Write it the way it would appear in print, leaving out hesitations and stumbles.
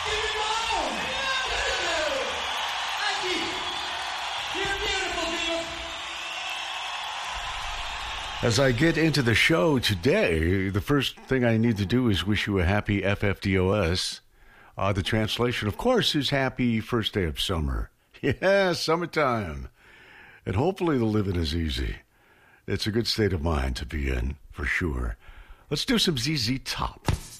As I get into the show today, the first thing I need to do is wish you a happy FFDOS. The translation, of course, is happy first day of summer. Yeah, summertime. And hopefully the living is easy. It's a good state of mind to be in, for sure. Let's do some ZZ Top.